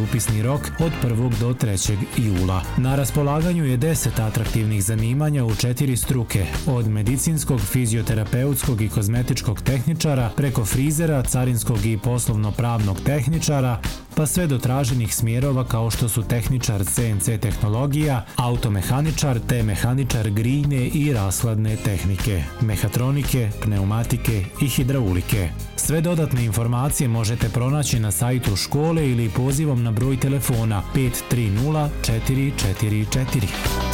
upisni rok od 1. do 3. jula. Na raspolaganju je 10 atraktivnih zanimanja u 4 struke, od medicinskog, fizioterapeutskog i kozmetičkog tehničara, preko frizera, carinskog i poslovno-pravnog tehničara, pa sve do traženih smjerova kao što su tehničar CNC tehnologija, automehaničar te mehaničar grijne i rashladne tehnike, mehatronike, pneumatike i hidraulike. Sve dodatne informacije možete pronaći na sajtu škole ili pozivom na broj telefona 530 444.